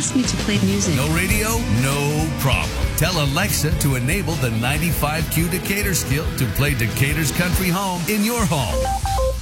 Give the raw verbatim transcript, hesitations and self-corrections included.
ask me to play music. No radio? No problem. Tell Alexa to enable the ninety-five Q Decatur skill to play Decatur's country home in your home.